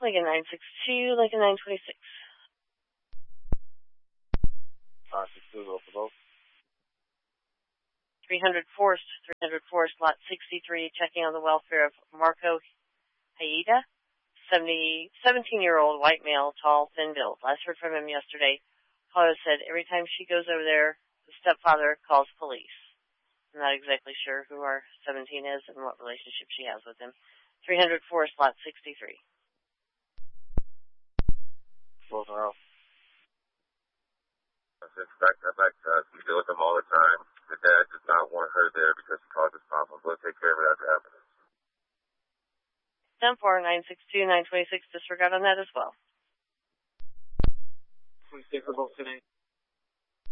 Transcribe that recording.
Lincoln 962, Lincoln 926. 962, go for both. 300 Forest, lot 63, checking on the welfare of Marco Haida, 17-year-old white male, tall, thin build. Last heard from him yesterday. Caller said every time she goes over there, the stepfather calls police. I'm not exactly sure who our 17 is and what relationship she has with him. 300 Forest, lot 63. Both are out. We deal with them all the time. The dad does not want her there because she causes problems. We'll take care of it after happens. 10-4, 962, 926, disregard on that as well. 26 for both today.